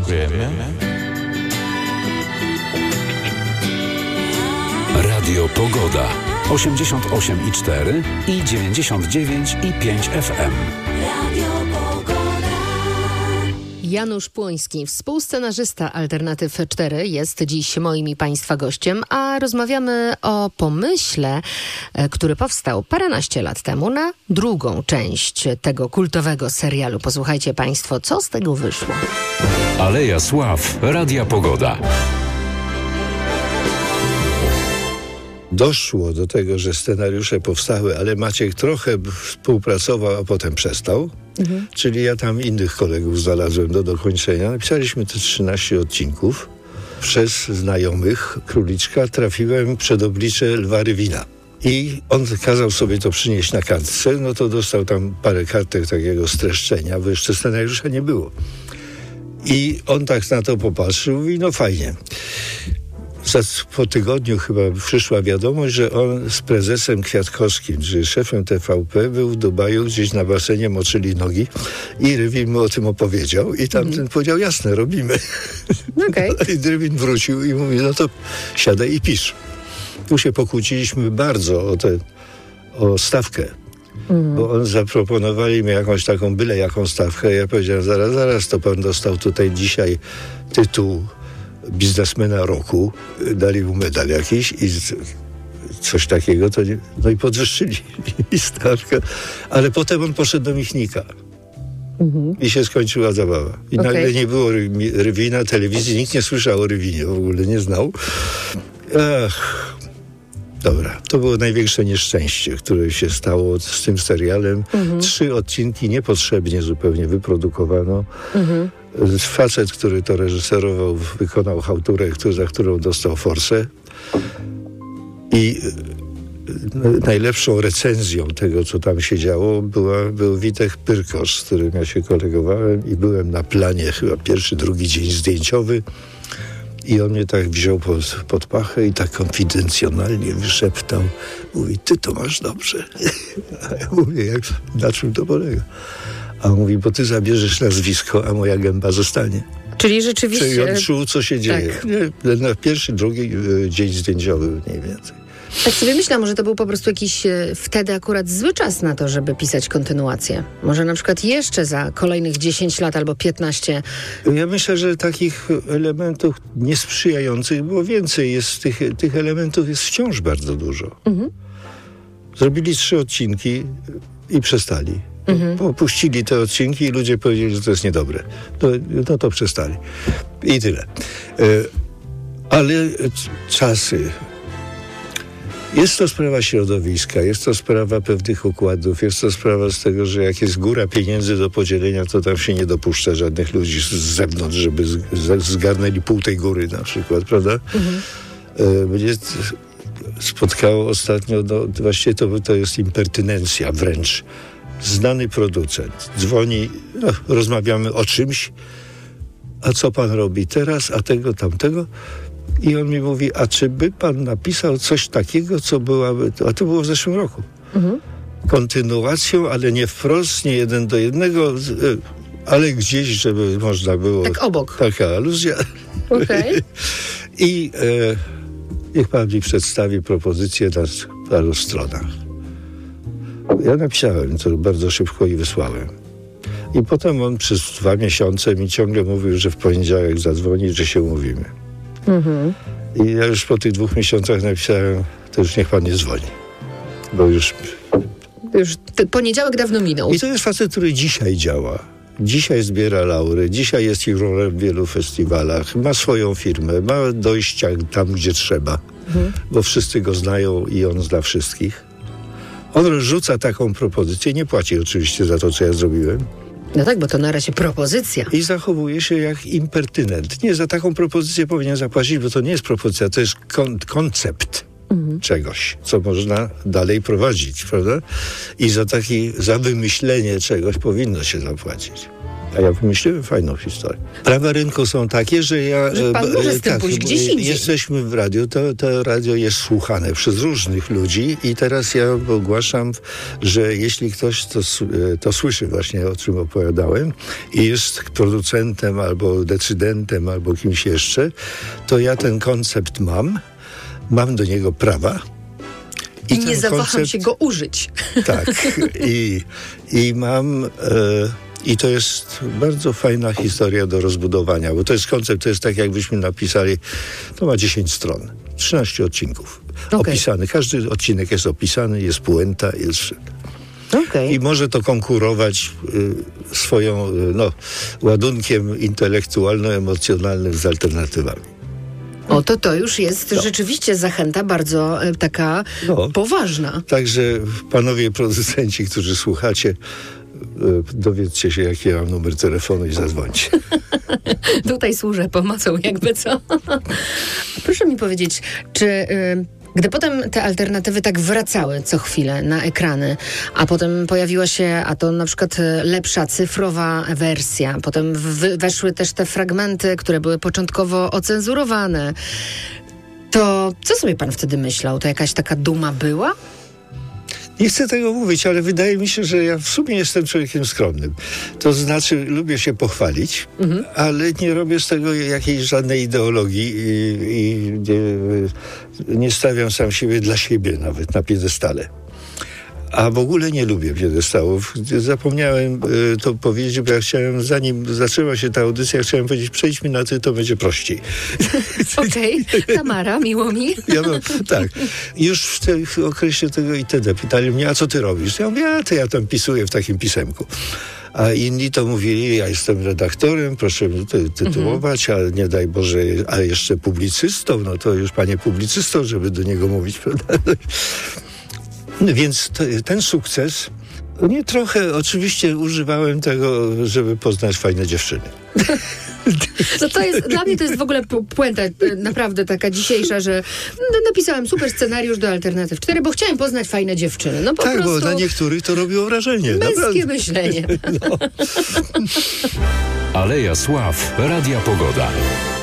Dziękujemy. Radio Pogoda 88,4 i 99,5 FM. Radio Pogoda. Janusz Płoński, współscenarzysta Alternatyw 4, jest dziś moim i Państwa gościem, a rozmawiamy o pomyśle, który powstał paręnaście lat temu na drugą część tego kultowego serialu. Posłuchajcie Państwo, co z tego wyszło. Aleja Sław, Radia Pogoda. Doszło do tego, że scenariusze powstały, ale Maciek trochę współpracował, a potem przestał. Czyli ja tam innych kolegów znalazłem do dokończenia. Napisaliśmy te 13 odcinków. Przez znajomych Króliczka trafiłem przed oblicze Lwa Rywina. I on kazał sobie to przynieść na kartce, no to dostał tam parę kartek takiego streszczenia, bo jeszcze scenariusza nie było. I on tak na to popatrzył i mówi, no fajnie. Po tygodniu chyba przyszła wiadomość, że on z prezesem Kwiatkowskim, czyli szefem TVP, był w Dubaju, gdzieś na basenie moczyli nogi i Rywin mu o tym opowiedział i tamten powiedział, jasne, robimy. Okay. I Rywin wrócił i mówi, no to siadaj i pisz. Tu się pokłóciliśmy bardzo o stawkę, bo on zaproponowali mi jakąś taką byle jaką stawkę. Ja powiedziałem, zaraz, to pan dostał tutaj dzisiaj tytuł biznesmena roku, dali mu medal jakiś i coś takiego, to nie, no i podwyższyli mi stawkę, ale potem on poszedł do Michnika i się skończyła zabawa. I nagle nie było Rywina, telewizji, nikt nie słyszał o Rywinie, w ogóle nie znał. Dobra, to było największe nieszczęście, które się stało z tym serialem. 3 odcinki niepotrzebnie zupełnie wyprodukowano. Facet, który to reżyserował, wykonał chałturę, za którą dostał forsę. I najlepszą recenzją tego, co tam się działo, był Witek Pyrkosz, z którym ja się kolegowałem i byłem na planie chyba pierwszy, drugi dzień zdjęciowy. I on mnie tak wziął pod pachę i tak konfidencjonalnie wyszeptał. Mówi, ty to masz dobrze. A ja mówię, na czym to polega? A on mówi, bo ty zabierzesz nazwisko, a moja gęba zostanie. Czyli rzeczywiście... Czyli on czuł, co się dzieje. Tak. Nie, na pierwszy, drugi dzień zdjęciowy mniej więcej. Tak sobie myślę, może to był po prostu jakiś wtedy akurat zły czas na to, żeby pisać kontynuację. Może na przykład jeszcze za kolejnych 10 lat albo 15. Ja myślę, że takich elementów niesprzyjających było więcej. Tych elementów jest wciąż bardzo dużo. Zrobili 3 odcinki i przestali. Puścili te odcinki i ludzie powiedzieli, że to jest niedobre. No to przestali. I tyle. Ale czasy... Jest to sprawa środowiska, jest to sprawa pewnych układów, jest to sprawa z tego, że jak jest góra pieniędzy do podzielenia, to tam się nie dopuszcza żadnych ludzi z zewnątrz, żeby zgarnęli pół tej góry na przykład, prawda? Mnie spotkało ostatnio, no właściwie to jest impertynencja wręcz. Znany producent dzwoni, rozmawiamy o czymś, a co pan robi teraz, a tego, tamtego? I on mi mówi, a czy by pan napisał coś takiego, co byłaby... A to było w zeszłym roku. Kontynuacją, ale nie wprost, nie 1 do 1, ale gdzieś, żeby można było... Tak obok. Taka aluzja. Okej. I niech pan mi przedstawi propozycję na paru stronach. Ja napisałem to bardzo szybko i wysłałem. I potem on przez 2 miesiące mi ciągle mówił, że w poniedziałek zadzwoni, że się umówimy. I ja już po tych 2 miesiącach napisałem, to już niech pan nie dzwoni. Bo już poniedziałek dawno minął. I to jest facet, który dzisiaj działa. Dzisiaj zbiera laury, dzisiaj jest jurorem w wielu festiwalach, ma swoją firmę, ma dojścia tam, gdzie trzeba, bo wszyscy go znają i on zna wszystkich. On rzuca taką propozycję, nie płaci oczywiście za to, co ja zrobiłem. No tak, bo to na razie propozycja. I zachowuje się jak impertynent. Nie, za taką propozycję powinien zapłacić, bo to nie jest propozycja, to jest koncept czegoś, co można dalej prowadzić, prawda? I za wymyślenie czegoś powinno się zapłacić. A ja wymyśliłem fajną historię. Prawa rynku są takie, że Że pan może z tym pójść gdzieś indziej. Jesteśmy w radiu, to radio jest słuchane przez różnych ludzi i teraz ja ogłaszam, że jeśli ktoś to słyszy właśnie, o czym opowiadałem i jest producentem albo decydentem albo kimś jeszcze, to ja ten koncept mam do niego prawa. I nie zawaham się go użyć. Tak. I mam... I to jest bardzo fajna historia do rozbudowania, bo to jest koncept, to jest tak jakbyśmy napisali, to ma 10 stron, 13 odcinków opisany. Każdy odcinek jest opisany, jest puenta, jest... I może to konkurować swoją ładunkiem intelektualno-emocjonalnym z alternatywami. To już jest rzeczywiście zachęta bardzo taka poważna. Także panowie producenci, którzy słuchacie, dowiedzcie się, jaki ja mam numer telefonu i zadzwońcie. Tutaj służę pomocą, jakby co. Proszę mi powiedzieć, czy gdy potem te alternatywy tak wracały co chwilę na ekrany, a potem pojawiła się, a to na przykład lepsza cyfrowa wersja, potem weszły też te fragmenty, które były początkowo ocenzurowane, to co sobie pan wtedy myślał? To jakaś taka duma była? Nie chcę tego mówić, ale wydaje mi się, że ja w sumie jestem człowiekiem skromnym. To znaczy, lubię się pochwalić, ale nie robię z tego jakiejś żadnej ideologii i nie stawiam sam siebie dla siebie nawet na piedestale. A w ogóle nie lubię piedestałów. Zapomniałem to powiedzieć, bo ja chciałem, zanim zaczęła się ta audycja, chciałem powiedzieć, przejdź mi na ty, to będzie prościej. Okej. Tamara, miło mi. Tak. Już w okresie tego itd. pytali mnie, a co ty robisz? Ja mówię, ja tam pisuję w takim pisemku. A inni to mówili, ja jestem redaktorem, proszę tytułować, a nie daj Boże, a jeszcze publicystą, no to już panie publicystą, żeby do niego mówić, prawda? Więc ten sukces, nie trochę, oczywiście używałem tego, żeby poznać fajne dziewczyny. To jest, dla mnie to jest w ogóle puenta naprawdę taka dzisiejsza, że napisałem super scenariusz do Alternatyw 4, bo chciałem poznać fajne dziewczyny. No po tak, prostu bo na niektórych to robiło wrażenie. Męskie naprawdę. myślenie. Aleja Sław, Radia Pogoda.